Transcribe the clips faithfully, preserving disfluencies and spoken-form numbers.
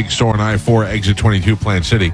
big store on I four, exit twenty-two, Plant City.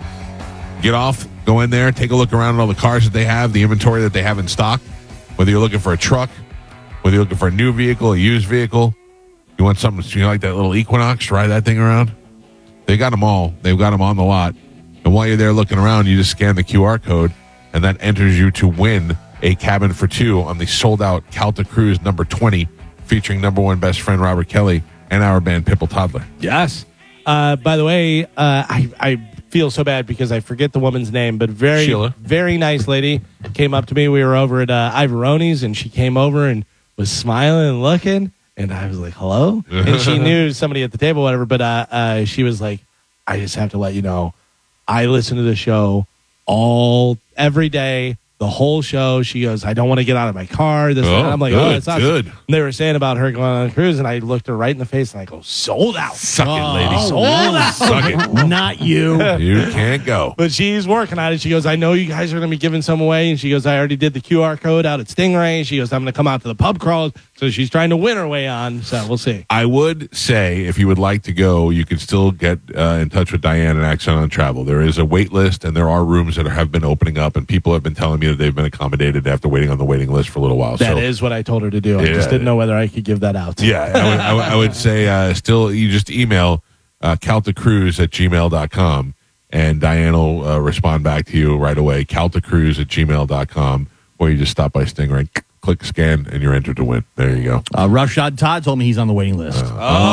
Get off, go in there, take a look around at all the cars that they have, the inventory that they have in stock. Whether you're looking for a truck, whether you're looking for a new vehicle, a used vehicle, you want something, you like that little Equinox, ride that thing around. They got them all. They've got them on the lot. And while you're there looking around, you just scan the Q R code, and that enters you to win a cabin for two on the sold-out Calta Cruise number twenty, featuring number one best friend Robert Kelly and our band Pipple Toddler. Yes. Uh, by the way, uh, I, I feel so bad because I forget the woman's name, but very, Sheila. very nice lady came up to me. We were over at uh, Ivaroni's, and she came over and was smiling and looking, and I was like, hello? And she knew somebody at the table, whatever, but uh, uh, she was like, I just have to let you know, I listen to the show all, every day, the whole show. She goes, I don't want to get out of my car. This Oh, and I'm like, good, oh, that's awesome. good. And they were saying about her going on a cruise, and I looked her right in the face, and I go, sold out. Suck it, lady. Oh, sold out. Suck it. Not you. You can't go. But she's working on it. She goes, I know you guys are going to be giving some away. And she goes, I already did the Q R code out at Stingray. She goes, I'm going to come out to the pub crawls. So she's trying to win her way on. So we'll see. I would say if you would like to go, you can still get uh, in touch with Diane at Accent on Travel. There is a wait list, and there are rooms that have been opening up, and people have been telling me that they've been accommodated after waiting on the waiting list for a little while. That so, is what I told her to do. I Yeah. just didn't know whether I could give that out. yeah, I would, I would, I would say uh, still you just email uh, caltacruise at gmail dot com, and Diane will uh, respond back to you right away, caltacruise at gmail dot com, or you just stop by Stingray, click scan, and you're entered to win. There you go. Uh, Roughshod Todd told me he's on the waiting list.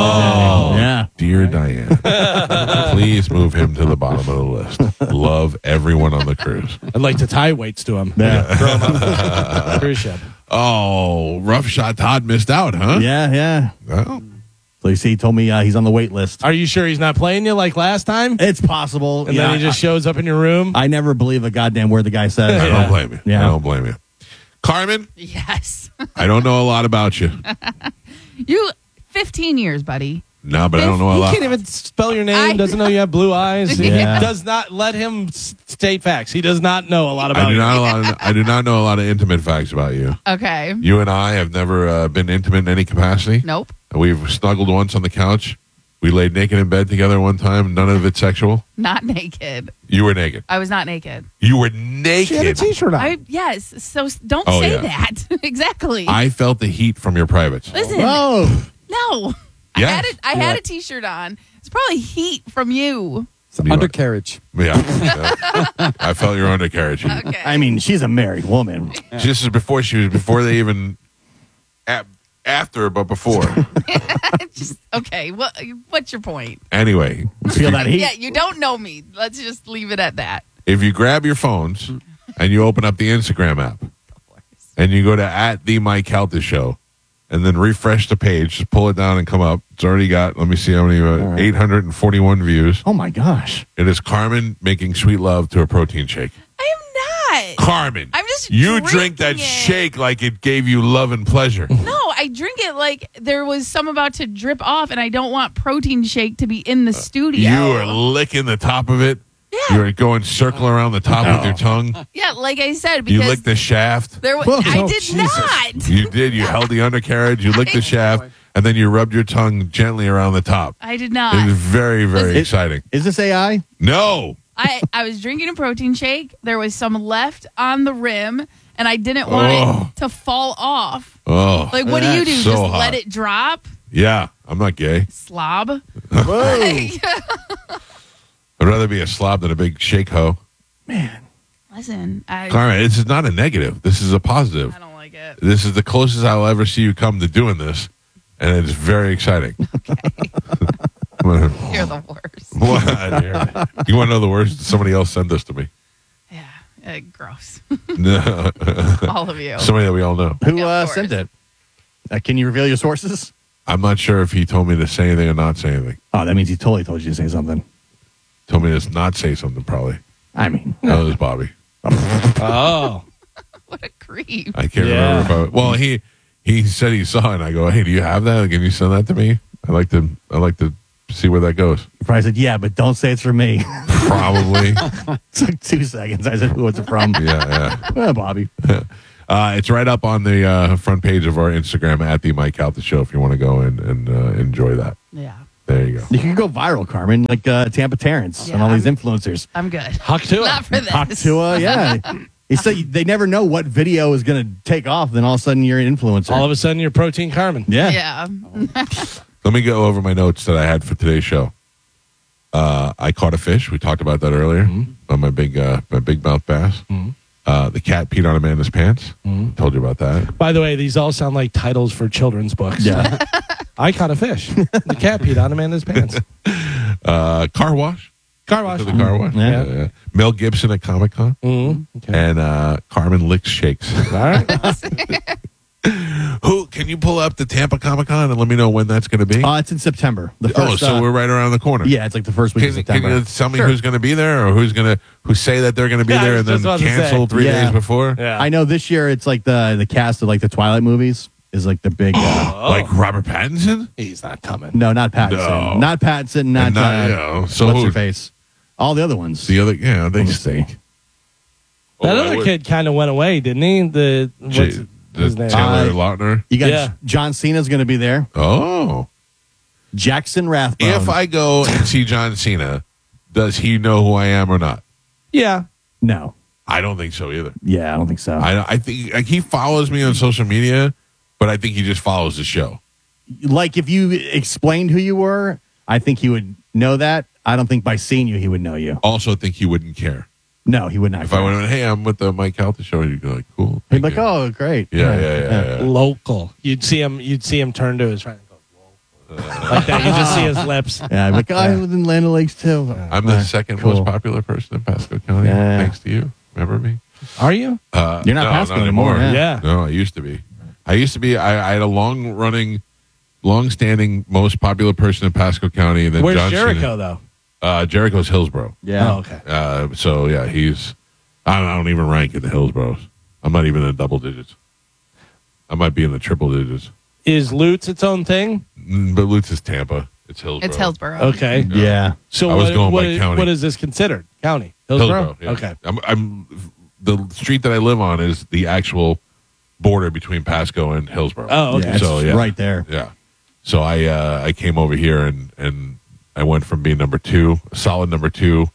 Oh, yeah. Dear Diane, please move him to the bottom of the list. Love everyone on the cruise. I'd like to tie weights to him. Yeah. Throw him on the cruise ship. Oh, rough shot. Todd missed out, huh? Yeah, yeah. Well, So you see, he told me uh, he's on the wait list. Are you sure he's not playing you like last time? It's possible. And yeah, then he just shows up in your room? I, I never believe a goddamn word the guy says. I don't blame you. Yeah. I don't blame you. Carmen, Yes. I don't know a lot about you. You, fifteen years, buddy. No, but I don't know a He lot. can't even spell your name. I- Doesn't know you have blue eyes. He Yeah. does not let him s- state facts. He does not know a lot I about do you. not. A lot of, I do not know a lot of intimate facts about you. Okay. You and I have never uh, been intimate in any capacity. Nope. We've snuggled once on the couch. We laid naked in bed together one time. None of it sexual. Not naked. You were naked. I was not naked. You were She had a naked. T-shirt on. I yes. So s- don't Oh, say yeah. that. Exactly. I felt the heat from your privates. Listen. Oh, No. I Yes. had a, I had a T-shirt on. It's probably heat from you. It's You- undercarriage. Yeah. Yeah. I felt your undercarriage heat. Okay. I mean, she's a married woman. This is before she was before they even a- after, but before. Just, okay. What what's your point? Anyway, Feel that heat? Yeah, you don't know me. Let's just leave it at that. if you grab your phones and you open up the Instagram app and you go to at the Mike Calta Show and then refresh the page, just pull it down and come up. It's already got, let me see how many, uh, eight hundred forty-one views. Oh my gosh. It is Carmen making sweet love to a protein shake. I am not. Carmen, I'm just you drink drinking that it. shake like it gave you love and pleasure. No, I drink it like there was some about to drip off, and I don't want protein shake to be in the studio. You are licking the top of it. Yeah. You're going circle around the top with your tongue. Yeah, like I said, You because licked the shaft. there was. Whoa, I oh, did Jesus. not. You did. You held the undercarriage. You licked the shaft, and then you rubbed your tongue gently around the top. I did It not. was very, very Listen- exciting. Is this A I? No. I, I was drinking a protein shake. There was some left on the rim, and I didn't want Oh. it to fall off. Oh, Like, what do you do? So Just hot. let it drop? yeah. I'm not gay. Slob? Whoa. I'd rather be a slob than a big shake hoe. Man. Listen, I, Carmen, this is not a negative. This is a positive. I don't like it. This is the closest I'll ever see you come to doing this, and it's very exciting. What? You're the worst. You want to know the worst? Somebody else sent this to me. Yeah, uh, gross. No. All of you. Somebody that we all know. Who Yeah, of uh, course. sent it? Uh, can you reveal your sources? I'm not sure if he told me to say anything or not say anything. Oh, that means he totally told you to say something. Told me to not say something, probably. I mean, That was Bobby. Oh. What a creep. I can't Yeah. remember if I, well, he he said he saw it, and I go, hey, do you have that? Can you send that to me? I like to I like to see where that goes. he probably said, yeah, but don't say it's from me. Probably. It took two seconds. I said, who is it from? Yeah, yeah. Well, Bobby. Uh, it's right up on the uh, front page of our Instagram at the Mike Calta Show if you want to go and, and uh, enjoy that. Yeah. There you go. You can go viral, Carmen, like uh, Tampa Terrence Yeah, and all these I'm- influencers. I'm good. Huck to Not it. for this. Talk to uh, yeah. It's like they never know what video is going to take off. Then all of a sudden you're an influencer. All of a sudden, you're Protein Carmen. yeah. Yeah. Let me go over my notes that I had for today's show. Uh, I caught a fish. We talked about that earlier on my big uh, my big mouth bass. Uh, the cat peed on Amanda's pants. Told you about that. By the way, these all sound like titles for children's books. Yeah. I caught a fish. The cat peed on Amanda's pants. Uh, car wash. Car wash. To the car wash. Yeah. Yeah, yeah. Mel Gibson at Comic Con. Mhm. Okay. And uh, Carmen licks shakes. All right. Who can you pull up the Tampa Comic Con and let me know when that's going to be? Uh, it's in September. The first, oh, so uh, we're right around the corner. yeah, it's like the first week Can, of can September. you tell me Sure. who's going to be there, or who's going to who say that they're going to be Yeah, I there was and then just about to cancel say. three Yeah. days before? Yeah. I know this year it's like the the cast of like the Twilight movies is like the big. Uh, Oh. Like Robert Pattinson? He's not coming. no, not Pattinson. No. Not Pattinson. Not, And not- uh, you know, so what's who- her face? All the other ones. The other, yeah, they Let me see. That Oh, I other would- kid kind of went away, didn't he? The what's J- the his name? Taylor Uh, Lautner. You got Yeah. John Cena's going to be there. Oh, Jackson Rathbone. if I go and see John Cena, does he know who I am or not? Yeah. no. I don't think so either. Yeah, I don't think so. I, I think like he follows me on social media, but I think he just follows the show. like if you explained who you were, I think he would know that. I don't think by seeing you he would know you. Also, think he wouldn't care No, he would not. if I went, "Hey, I'm with the Mike Calta show." You'd be like, "Cool." He'd be thank like, you. "Oh, great." yeah, yeah, yeah, yeah. Local. You'd see him. You'd see him turn to his friend and go, "Whoa." Like that. You just see his lips. Yeah, I'd be like, oh, I was in Land O'Lakes too. I'm the Yeah, second cool. most popular person in Pasco County, Yeah. thanks to you. Remember me? Are you? Uh, You're not no, Pasco anymore, yeah. Yeah. No, I used to be. I used to be. I, I had a long running, long standing most popular person in Pasco County. And then Where's John Jericho Cena. though? Uh, Jericho's Hillsboro. Yeah. Oh, okay. Uh, so yeah, he's. I don't, I don't even rank in the Hillsboros. I'm not even in the double digits. I might be in the triple digits. Is Lutz its own thing? Mm, But Lutz is Tampa. It's Hillsboro. It's Hillsboro. Okay. Yeah. So I was what, going what by is- county. what is this considered? County. Hillsboro. Hillsboro. Yeah. Okay. I'm, I'm. The street that I live on is the actual border between Pasco and Hillsboro. Oh, okay. Yeah, it's So, yeah. right there. Yeah. So I uh, I came over here and and I went from being number two, a solid number two,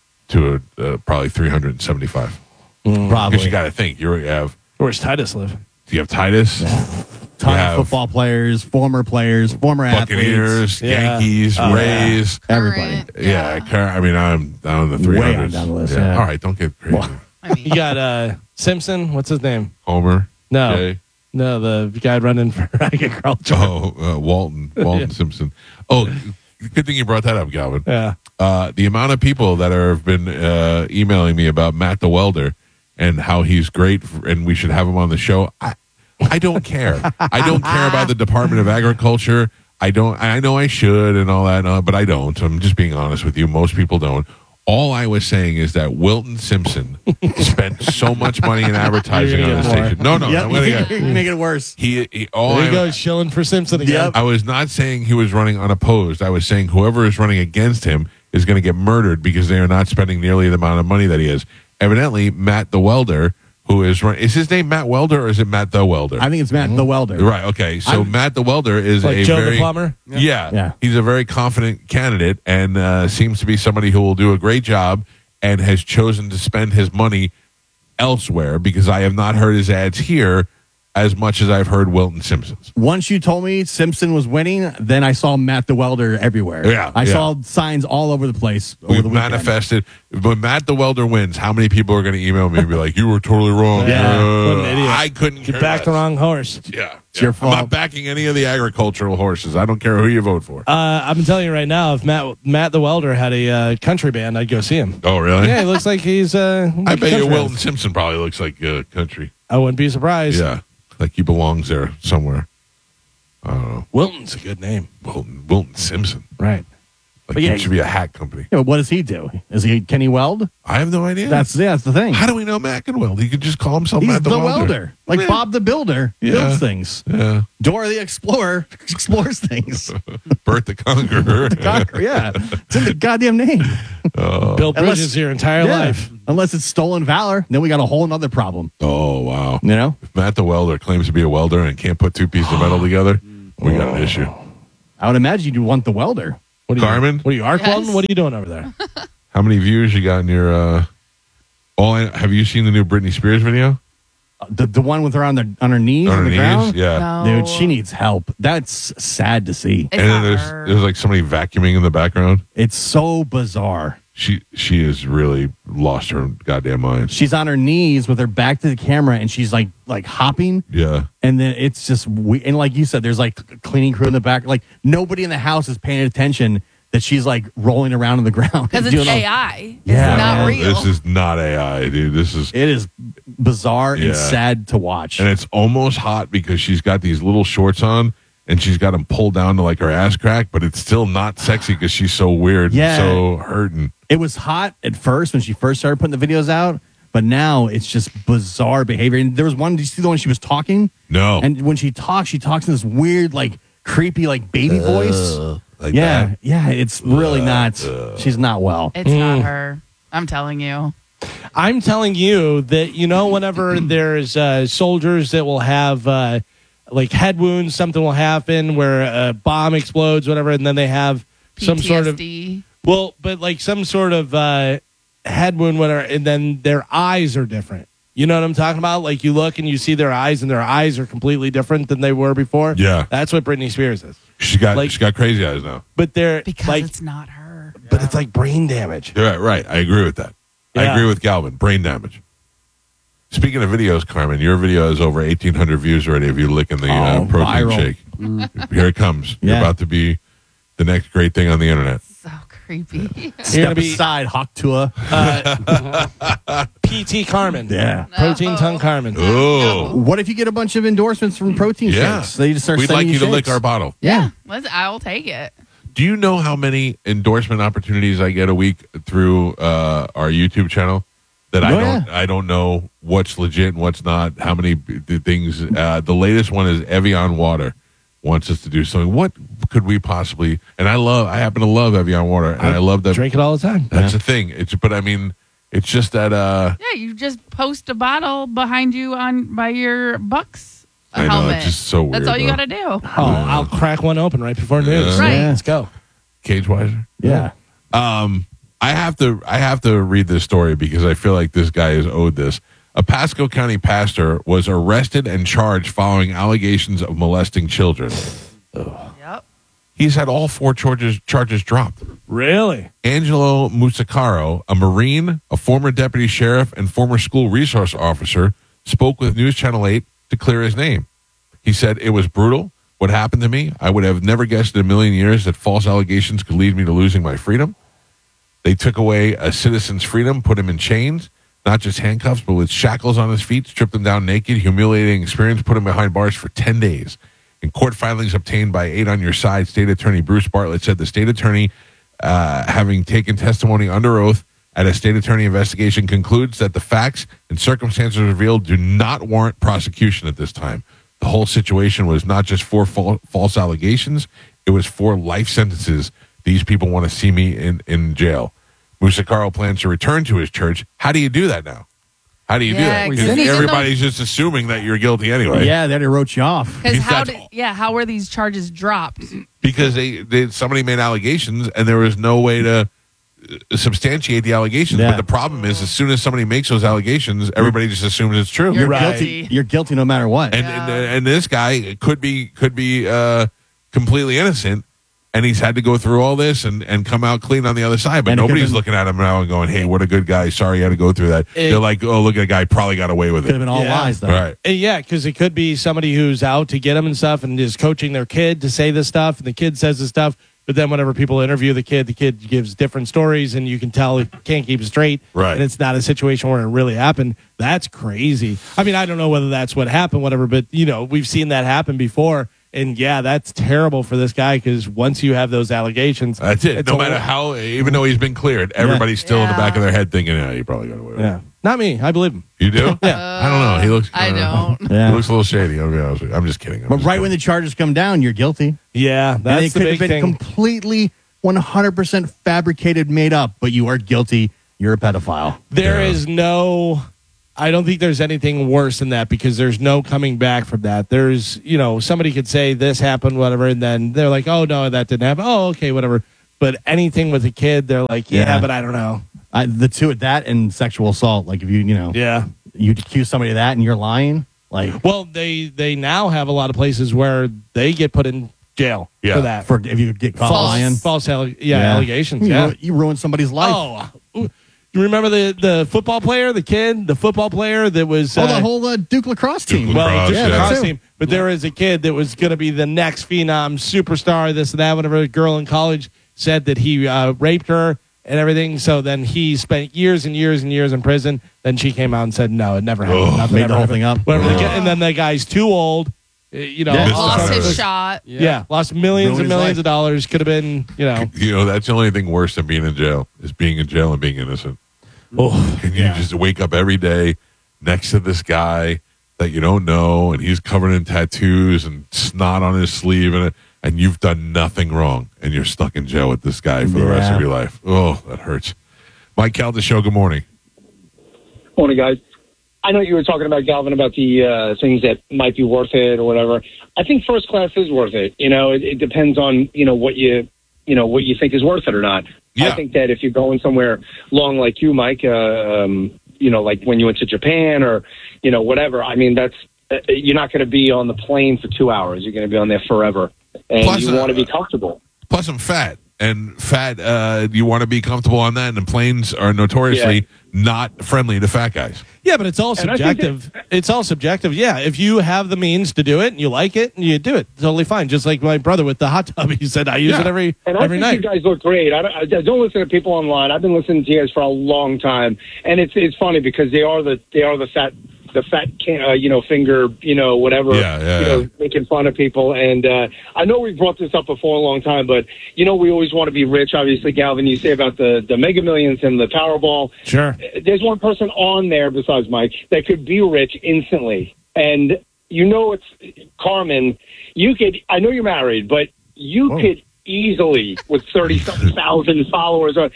to a, uh, probably three hundred seventy-five. Because Probably. you got to think you have Where's Titus live? you have Titus, Ton you of have football players, former players, former athletes. Buccaneers, Yeah. Yankees, Oh, Rays. Everybody. Current, Yeah, Car- I mean I'm down in the three Way on hundreds. down the list, yeah. All right, don't get crazy. Well- I mean, You got uh Simpson. What's his name? Homer. No, Jay. no, the guy running for agriculture. Oh, uh, Walton, Walton Yeah. Simpson. Oh, good thing you brought that up, Galvin. Yeah. Uh, the amount of people that are, have been uh, emailing me about Matt the Welder and how he's great for, and we should have him on the show. I, I don't care. I don't care about the Department of Agriculture. I don't. I know I should and all that, uh, but I don't. I'm just being honest with you. Most people don't. All I was saying is that Wilton Simpson spent so much money in advertising You're on gonna the get station. No, no, Yep, I'm gonna get. you make it worse. He, he all There you I, go, shilling for Simpson again. Yep. I was not saying he was running unopposed. I was saying whoever is running against him is going to get murdered because they are not spending nearly the amount of money that he is. Evidently, Matt the Welder, who is running, is his name Matt Welder or is it Matt the Welder? I think it's Matt the Welder. Right. Okay. So I'm- Matt the Welder is Like a Joe very the plumber. Yeah, Yeah. He's a very confident candidate and uh, seems to be somebody who will do a great job and has chosen to spend his money elsewhere because I have not heard his ads here as much as I've heard Wilton Simpson's. Once you told me Simpson was winning, then I saw Matt the Welder everywhere. Yeah, I yeah. saw signs all over the place. Over We've the weekend. manifested. When Matt the Welder wins, how many people are going to email me and be like, "You were totally wrong"? Yeah, Uh, what an idiot. I couldn't. You care backed the less. wrong horse. Yeah, It's yeah. your I'm fault. not backing any of the agricultural horses. I don't care who you vote for. Uh, I'm telling you right now, if Matt Matt the Welder had a uh, country band, I'd go see him. oh, really? Yeah, he looks like he's. Uh, I bet you country Wilton artist. Simpson probably looks like uh, country. I wouldn't be surprised. Yeah, like he belongs there somewhere. I don't know. Wilton's a good name. Wilton, Wilton Simpson. Right. Like But yeah, it should be a hat company. Yeah, but what does he do? Is he can he weld? I have no idea. That's yeah, that's the thing. How do we know Matt can weld? He could just call himself He's Matt the, the, welder. Like Yeah. Bob the Builder Yeah. builds things. Yeah, Dora the Explorer explores things. Bert the Conqueror. Conquer, yeah. It's in the goddamn name. Built Unless- bridges your entire Yeah. life. Unless it's stolen valor, then we got a whole other problem. Oh wow. You know? If Matt the welder claims to be a welder and can't put two pieces of metal together, we got an issue. I would imagine you'd want the welder. What are you, Carmen? What are you, arc Yes. welding? What are you doing over there? How many views you got in your? Uh, all I, have you seen the new Britney Spears video? Uh, The the one with her on the on her knees On on her the knees? ground. Yeah. No. Dude, she needs help. That's sad to see. It's and then not there's her. there's like somebody vacuuming in the background. It's so bizarre. She she has really lost her goddamn mind. She's on her knees with her back to the camera, and she's like like hopping. Yeah. And then it's just we and like you said, there's like a cleaning crew in the back. Like nobody in the house is paying attention that she's like rolling around on the ground Because doing it's all- A I. Yeah. It's not No, real. This is not A I, dude. This is It is bizarre Yeah. and sad to watch. and it's almost hot because she's got these little shorts on and she's got them pulled down to like her ass crack, but it's still not sexy because she's so weird Yeah. and so hurting. It was hot at first when she first started putting the videos out, but now it's just bizarre behavior. And there was one, did you see the one she was talking? No. And when she talks, she talks in this weird, like creepy, like baby voice. Like Yeah, that. yeah, it's really not. She's not well. It's not her. I'm telling you. I'm telling you that, you know, whenever there's uh, soldiers that will have uh, like head wounds, something will happen where a bomb explodes, whatever, and then they have some sort of, P T S D. well, but like some sort of uh, head wound, whatever, and then their eyes are different. You know what I'm talking about? Like you look and you see their eyes, and their eyes are completely different than they were before. Yeah. That's what Britney Spears is. She's got Like- she's got crazy eyes now. But they're Because like, it's not her. but it's like brain damage. You're right, right. I agree with that. I Yeah. agree with Galvin. Brain damage. Speaking of videos, Carmen, your video has over eighteen hundred views already of you licking the uh, Oh, protein viral. shake. Here it comes. You're Yeah. about to be the next great thing on the internet. So creepy. You're gonna Step be aside, Hawk Tua. P T Carmen. Yeah. Protein tongue Carmen. Oh, What if you get a bunch of endorsements from protein yeah. shakes? They just start We'd sending like you to lick shakes. our bottle. Yeah. Let's. I'll take it. Do you know how many endorsement opportunities I get a week through uh, our YouTube channel? That I Oh, don't, I don't know what's legit and what's not. How many b- the things? Uh, the latest one is Evian Water wants us to do something. What could we possibly? And I love. I happen to love Evian Water, and I, love that. Drink it all the time. That's the thing. It's but I mean, it's just that. Uh, Yeah, you just post a bottle behind you on by your Bucks I know, helmet. it's just so weird, That's all you though. got to do. Oh, I'll crack one open right before news. Yeah. Right. Let's go. Cage Wiser. Yeah. Um, I have to I have to read this story because I feel like this guy is owed this. A Pasco County pastor was arrested and charged following allegations of molesting children. Yep. He's had all four charges charges dropped. Really? Angelo Musacaro, a Marine, a former deputy sheriff, and former school resource officer, spoke with News Channel eight to clear his name. He said, "It was brutal. What happened to me? I would have never guessed in a million years that false allegations could lead me to losing my freedom. They took away a citizen's freedom, put him in chains, not just handcuffs, but with shackles on his feet, stripped him down naked, humiliating experience, put him behind bars for ten days. In court filings obtained by Eight on Your Side, State Attorney Bruce Bartlett said the state attorney, uh, having taken testimony under oath at a state attorney investigation, concludes that the facts and circumstances revealed do not warrant prosecution at this time. The whole situation was not just four fal- false allegations, it was four life sentences. These people want to see me in, in jail." Musacaro plans to return to his church. How do you do that now? How do you Yeah, do that? 'cause Because even everybody's just assuming that you're guilty anyway. Yeah, that wrote you off. Because Because how that's- did? Yeah, how were these charges dropped? Because they, they somebody made allegations and there was no way to uh, substantiate the allegations. Yeah. But the problem is, as soon as somebody makes those allegations, everybody just assumes it's true. You're You're Right. guilty. You're guilty no matter what. and, and and this guy could be could be uh, completely innocent, and he's had to go through all this and, and come out clean on the other side. But And it could've nobody's been- looking at him now and going, "Hey, what a good guy. Sorry, you had to go through that." It- They're like, "Oh, look at a guy probably got away with Could it." have been all Yeah. lies, though. Right. Uh, Yeah, because it could be somebody who's out to get them and stuff and is coaching their kid to say this stuff, and the kid says this stuff. But then whenever people interview the kid, the kid gives different stories, and you can tell he can't keep it straight. Right. And it's not a situation where it really happened. That's crazy. I mean, I don't know whether that's what happened, whatever, but, you know, we've seen that happen before. And, yeah, that's terrible for this guy because once you have those allegations. That's it. it's No a- matter how, even though he's been cleared, everybody's still in the Yeah. back of their head thinking, "Yeah, he probably got away with it." Yeah. Not me. I believe him. You do? Yeah. I don't know. He looks. I uh, don't. He Yeah. looks a little shady. I'll be honest with you. I'm just kidding. I'm But just right kidding. when the charges come down, you're guilty. Yeah, And that's they the could have big been thing. completely one hundred percent fabricated, made up, but you are guilty. You're a pedophile. There Yeah. is no I don't think there's anything worse than that because there's no coming back from that. There's, you know, somebody could say this happened, whatever, and then they're like, oh, no, that didn't happen. Oh, okay, whatever. But anything with a kid, they're like, yeah, Yeah. but I don't know. I, the two of that and sexual assault. Like if you, you know, Yeah. you accuse somebody of that and you're lying. Like Well, they they now have a lot of places where they get put in jail Yeah. for that. for if you get caught false, lying, false alle- yeah, allegations. You, Yeah. ru- you ruined somebody's life. Oh, you remember the, the football player, the kid, the football player that was Oh, uh, the whole uh, Duke lacrosse team. Duke well, lacrosse, just yeah. the lacrosse too. team. But there was a kid that was going to be the next phenom superstar, this and that. Whenever a girl in college said that he uh, raped her and everything, so then he spent years and years and years in prison. Then she came out and said, "No, it never happened. Ugh. Nothing Made ever the whole happened." thing up. Whatever the Ugh. kid- and then the guy's too old. uh, You know, Yeah. Lost his Sorry. shot. Yeah. lost millions Ruined and his millions life. of dollars. Could have been, you know. You know, that's the only thing worse than being in jail is being in jail and being innocent. Oh, Can you just wake up every day next to this guy that you don't know, and he's covered in tattoos and snot on his sleeve, and and you've done nothing wrong, and you're stuck in jail with this guy for the rest Yeah. of your life? Oh, that hurts. Mike Calda Show. Good morning. Morning, guys. I know you were talking about, Galvin, about the uh, things that might be worth it or whatever. I think first class is worth it. You know, it, it depends on, you know, what you, you know, what you think is worth it or not. Yeah. I think that if you're going somewhere long like you, Mike, uh, um, you know, like when you went to Japan or, you know, whatever, I mean, that's, uh, you're not going to be on the plane for two hours. You're going to be on there forever. And Plus, you uh, want to be comfortable. Plus, I'm fat, and fat. Uh, you want to be comfortable on that, and planes are notoriously not friendly to fat guys. yeah, but it's all And I think subjective. It's all subjective. Yeah, if you have the means to do it and you like it, and you do it, totally fine. Just like my brother with the hot tub, he said, "I use Yeah. it every And I every think night." you guys look great. I don't, I don't listen to people online. I've been listening to you guys for a long time, and it's it's funny because they are the they are the fat the fat can, uh, you know finger you know whatever Yeah, yeah, you know yeah. making fun of people. And uh, I know we've brought this up before a long time, but you know we always want to be rich. Obviously, Galvin, you say about the the Mega Millions and the Powerball. Sure. There's one person on there besides Mike that could be rich instantly, and you know it's Carmen. You could. I know you're married, but you Whoa. could easily with thirty something thousand followers. On,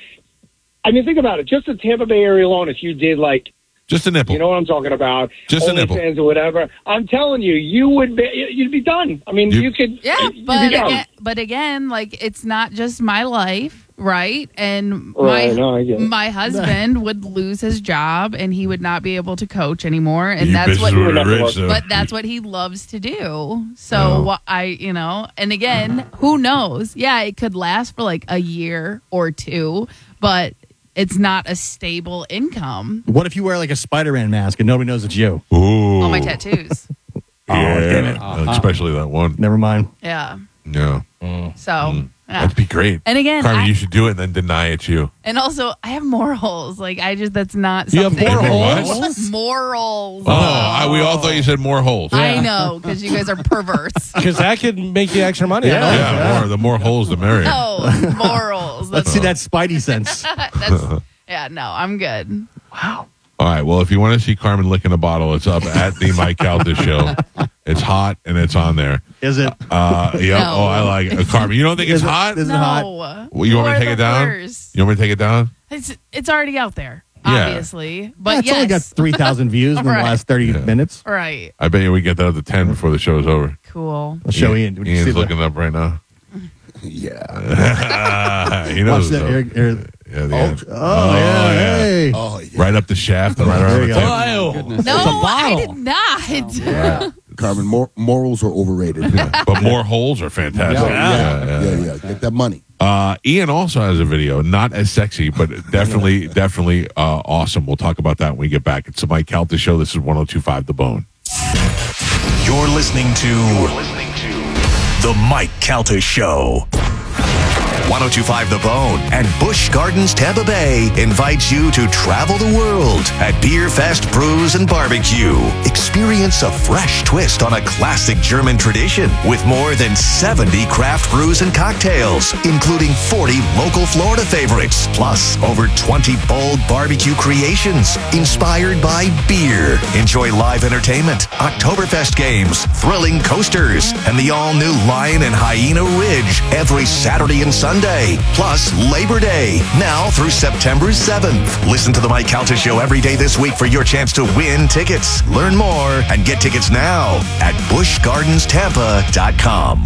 I mean, think about it. Just the Tampa Bay area alone, if you did like, Just a nipple. you know what I'm talking about, Just a nipple. OnlyFans or whatever. I'm telling you, you would be. You'd be done. I mean, You- you, could. Yeah, you'd but be done. again, but again, like it's not just my life, right? And Right, my no, I get it. my husband would lose his job and he would not be able to coach anymore, and You that's bitches what. were But- rich, though. But that's what he loves to do. So Oh. what I, you know, and again, who knows? Yeah, it could last for like a year or two, but it's not a stable income. What if you wear like a Spider-Man mask and nobody knows it's you? Ooh. All my tattoos. Yeah, damn it. especially that one. Never mind. Yeah. No, So yeah. that'd be great. And again, Carmen, I- you should do it and then deny it's you. And also, I have morals. Like I just that's not You have something. morals? What? Morals. Oh, I, we all thought you said more holes. I know because you guys are perverts. Because that could make you extra money. Yeah. I know. Yeah, more, the more holes, the merrier. No morals. Let's That's, see that Spidey sense. that's yeah. No, I'm good. All right. Well, if you want to see Carmen licking a bottle, it's up at the Mike Calda Show. It's hot and it's on there. Is it? Uh, yeah. No. Oh, I like it. Carmen. You don't think it's Is it- hot? is it no. hot? Well, you want me You're to take the it down? worst. You want me to take it down? It's it's already out there, Yeah. obviously. But Yeah, it's yes, only got three thousand views in the Right. last thirty minutes. right. I bet you we get that up to ten before the show's over. Cool. I'll show Ian. Would you Ian's see the- looking up right now. Yeah. he Watch knows. that. though. Here- here- Yeah, the Oh, end. Oh, yeah. Hey. Oh, yeah. Right up the shaft and right There around you the go. tip. Oh, Goodness. No, It's a I bottle. did not. Carmen, mor- morals are overrated. Yeah, But more holes are fantastic. yeah, Yeah, yeah, yeah. Get that money. Uh, Ian also has a video, not as sexy, but definitely, definitely uh, awesome. We'll talk about that when we get back. It's the Mike Calta Show. This is one oh two point five The Bone. You're listening to The Mike Calta Show. one oh two point five The Bone and Busch Gardens Tampa Bay invites you to travel the world at Beer Fest Brews and Barbecue. Experience a fresh twist on a classic German tradition with more than seventy craft brews and cocktails, including forty local Florida favorites, plus over twenty bold barbecue creations inspired by beer. Enjoy live entertainment, Oktoberfest games, thrilling coasters, and the all-new Lion and Hyena Ridge every Saturday and Sunday Sunday, plus Labor Day, now through September seventh. Listen to the Mike Calta Show every day this week for your chance to win tickets. Learn more and get tickets now at busch gardens tampa dot com.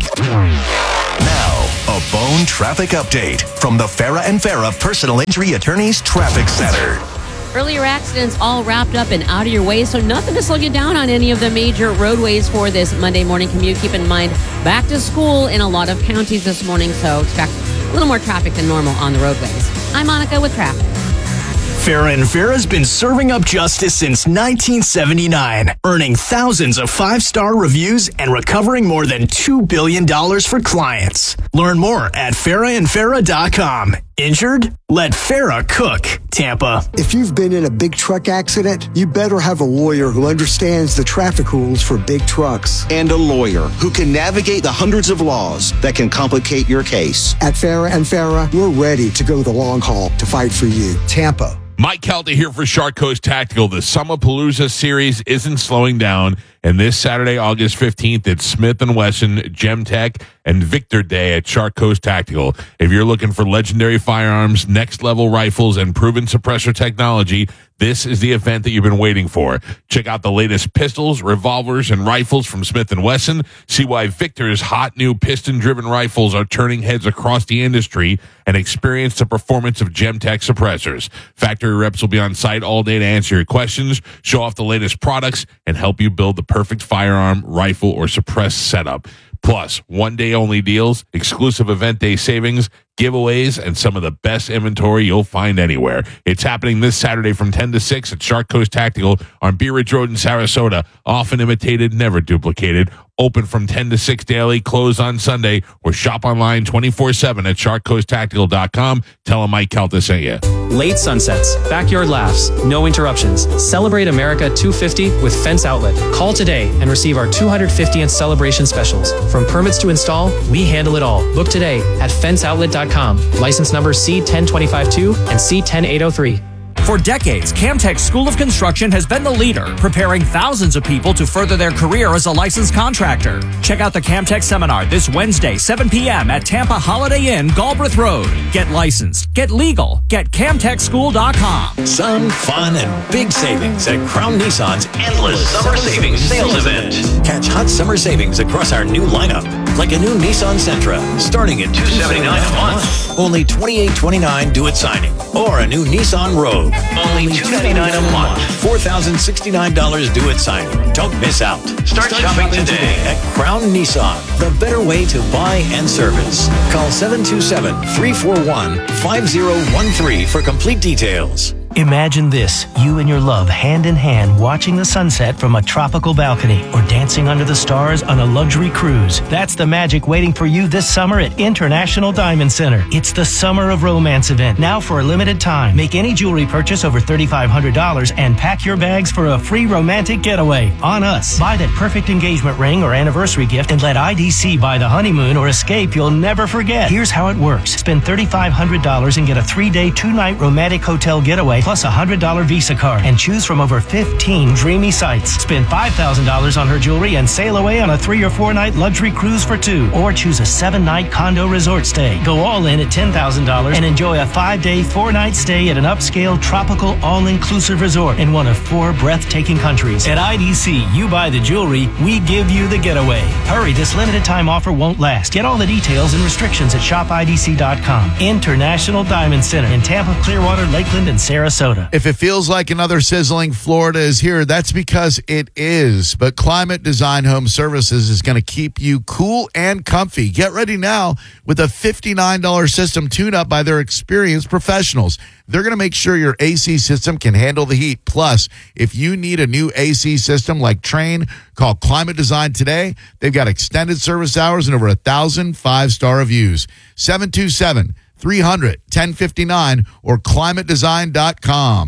Now, a Bone traffic update from the Farah and Farah Personal Injury Attorneys Traffic Center. Earlier accidents all wrapped up and out of your way, so nothing to slow you down on any of the major roadways for this Monday morning commute. Keep in mind, back to school in a lot of counties this morning, so expect a little more traffic than normal on the roadways. I'm Monica with traffic. Farah and Farah's been serving up justice since nineteen seventy-nine, earning thousands of five-star reviews and recovering more than two billion dollars for clients. Learn more at farah and farah dot com. Injured? Let Farah cook. Tampa. If you've been in a big truck accident, you better have a lawyer who understands the traffic rules for big trucks. And a lawyer who can navigate the hundreds of laws that can complicate your case. At Farah and Farah, we're ready to go the long haul to fight for you. Tampa. Mike Calta here for Shark Coast Tactical. The Summerpalooza series isn't slowing down, and this Saturday, August fifteenth, it's Smith and Wesson, Gemtech, and Victor Day at Shark Coast Tactical. If you're looking for legendary firearms, next-level rifles, and proven suppressor technology, this is the event that you've been waiting for. Check out the latest pistols, revolvers, and rifles from Smith and Wesson. See why Victor's hot new piston-driven rifles are turning heads across the industry, and experience the performance of Gemtech suppressors. Factory reps will be on site all day to answer your questions, show off the latest products, and help you build the perfect firearm, rifle, or suppressed setup. Plus, one-day-only deals, exclusive event day savings, giveaways, and some of the best inventory you'll find anywhere. It's happening this Saturday from ten to six at Shark Coast Tactical on Bee Ridge Road in Sarasota. Often imitated, never duplicated. Open from ten to six daily, closed on Sunday, or shop online twenty-four seven at shark coast tactical dot com. Tell them Mike Calta sent you. Late sunsets, backyard laughs, no interruptions. Celebrate America two fifty with Fence Outlet. Call today and receive our two hundred fiftieth celebration specials. From permits to install, we handle it all. Book today at fence outlet dot com. License number C one zero two five two and C one zero eight zero three. For decades, Camtech School of Construction has been the leader, preparing thousands of people to further their career as a licensed contractor. Check out the Camtech Seminar this Wednesday, seven p.m. at Tampa Holiday Inn, Galbraith Road. Get licensed, get legal, get camtech school dot com. Some fun and big savings at Crown Nissan's Endless Summer Savings Sales Event. Catch hot summer savings across our new lineup, like a new Nissan Sentra, starting at two hundred seventy-nine dollars a month, only twenty-eight twenty-nine do it signing, or a new Nissan Rogue, only two hundred ninety-nine dollars a month, four thousand sixty-nine dollars do it signing. Don't miss out. Start, Start shopping, shopping today at Crown Nissan, the better way to buy and service. Call seven two seven, three four one, five zero one three for complete details. Imagine this, you and your love hand in hand watching the sunset from a tropical balcony or dancing under the stars on a luxury cruise. That's the magic waiting for you this summer at International Diamond Center. It's the Summer of Romance event, now for a limited time. Make any jewelry purchase over three thousand five hundred dollars and pack your bags for a free romantic getaway on us. Buy that perfect engagement ring or anniversary gift and let I D C buy the honeymoon or escape you'll never forget. Here's how it works. Spend three thousand five hundred dollars and get a three-day, two-night romantic hotel getaway plus a one hundred dollars Visa card and choose from over fifteen dreamy sites. Spend five thousand dollars on her jewelry and sail away on a three or four night luxury cruise for two, or choose a seven night condo resort stay. Go all in at ten thousand dollars and enjoy a five day, four night stay at an upscale tropical all-inclusive resort in one of four breathtaking countries. At I D C, you buy the jewelry, we give you the getaway. Hurry, this limited time offer won't last. Get all the details and restrictions at shop I D C dot com. International Diamond Center in Tampa, Clearwater, Lakeland, and Sarasota. If it feels like another sizzling Florida is here, that's because it is. But Climate Design Home Services is going to keep you cool and comfy. Get ready now with a fifty-nine dollars system tune-up by their experienced professionals. They're going to make sure your A C system can handle the heat. Plus, if you need a new A C system like Trane, call Climate Design today. They've got extended service hours and over a thousand five-star reviews. seven two seven, three hundred, ten fifty-nine or climate design dot com.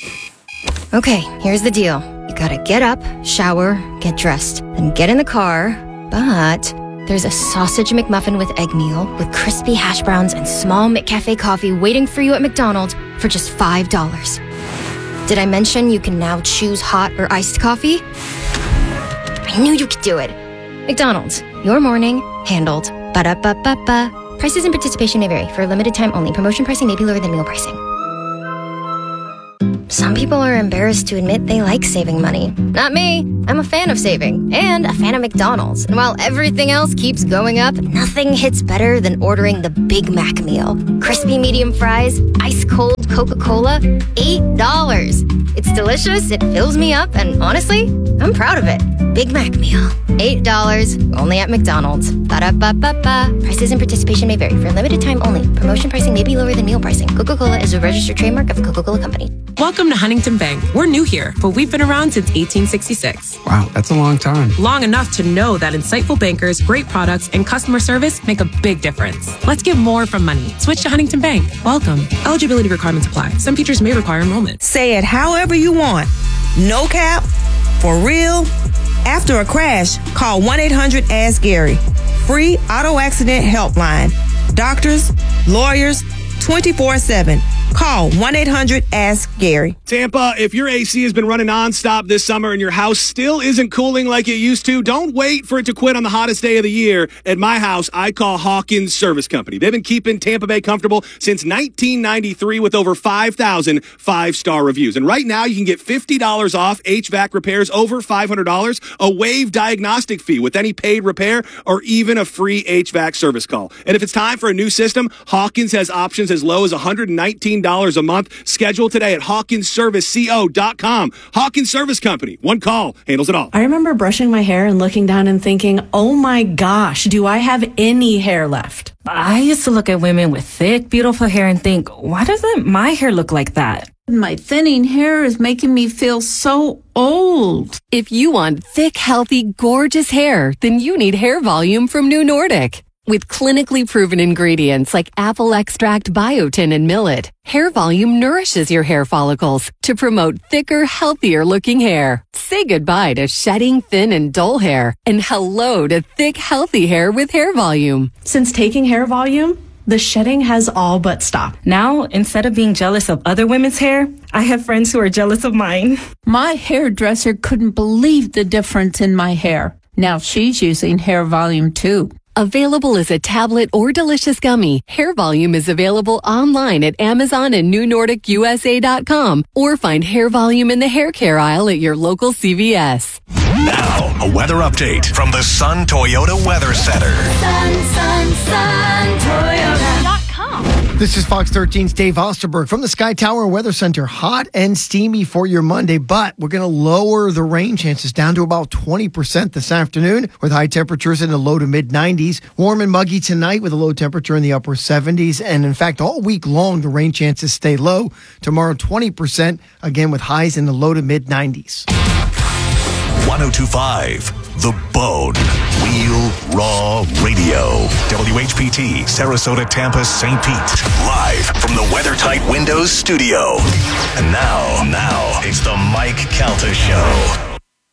Okay, here's the deal. You gotta get up, shower, get dressed, then get in the car. But there's a sausage McMuffin with egg meal with crispy hash browns and small McCafe coffee waiting for you at McDonald's for just five dollars. Did I mention you can now choose hot or iced coffee? I knew you could do it. McDonald's, your morning handled. Ba-da-ba-ba-ba. Prices and participation may vary. For a limited time only. Promotion pricing may be lower than meal pricing. Some people are embarrassed to admit they like saving money. Not me. I'm a fan of saving and a fan of McDonald's. And while everything else keeps going up, nothing hits better than ordering the Big Mac meal. Crispy medium fries, ice cold Coca-Cola, eight dollars. It's delicious, it fills me up, and honestly, I'm proud of it. Big Mac meal, eight dollars, only at McDonald's. Ba-da-ba-ba-ba. Prices and participation may vary. For a limited time only. Promotion pricing may be lower than meal pricing. Coca-Cola is a registered trademark of the Coca-Cola Company. Welcome to Huntington Bank. We're new here, but we've been around since eighteen sixty-six. Wow, that's a long time. Long enough to know that insightful bankers, great products, and customer service make a big difference. Let's get more from money. Switch to Huntington Bank. Welcome. Eligibility requirements apply. Some features may require enrollment. Say it however you want. No cap. For real. After a crash, call one eight hundred ask Gary. Free auto accident helpline. Doctors, lawyers, twenty-four seven. Call one eight hundred ask Gary. Tampa, if your A C has been running nonstop this summer and your house still isn't cooling like it used to, don't wait for it to quit on the hottest day of the year. At my house, I call Hawkins Service Company. They've been keeping Tampa Bay comfortable since nineteen ninety-three with over five thousand five-star reviews. And right now, you can get fifty dollars off H V A C repairs over five hundred dollars, a waived diagnostic fee with any paid repair, or even a free H V A C service call. And if it's time for a new system, Hawkins has options as low as one hundred nineteen dollars a month. Schedule today at hawkins service co dot com. Hawkins Service Company. One call handles it all. I remember brushing my hair and looking down and thinking, oh my gosh, do I have any hair left? I used to look at women with thick, beautiful hair and think, why doesn't my hair look like that? My thinning hair is making me feel so old. If you want thick, healthy, gorgeous hair, then you need Hair Volume from New Nordic. With clinically proven ingredients like apple extract, biotin, and millet, Hair Volume nourishes your hair follicles to promote thicker, healthier looking hair. Say goodbye to shedding, thin, and dull hair, and hello to thick, healthy hair with Hair Volume. Since taking Hair Volume, the shedding has all but stopped. Now, instead of being jealous of other women's hair, I have friends who are jealous of mine. My hairdresser couldn't believe the difference in my hair. Now she's using Hair Volume too. Available as a tablet or delicious gummy, Hair Volume is available online at Amazon and new nordic u s a dot com, or find Hair Volume in the hair care aisle at your local C V S. Now, a weather update from the Sun Toyota Weather Center. Sun, sun, sun, Toyota dot com. This is Fox thirteen's Dave Osterberg from the Sky Tower Weather Center. Hot and steamy for your Monday, but we're going to lower the rain chances down to about twenty percent this afternoon with high temperatures in the low to mid nineties. Warm and muggy tonight with a low temperature in the upper seventies. And in fact, all week long, the rain chances stay low. Tomorrow, twenty percent, again with highs in the low to mid nineties. one oh two point five The Bone. Real Raw Radio. W H P T, Sarasota, Tampa, Saint Pete. Live from the WeatherTight Windows studio. And now, now, it's the Mike Calta Show.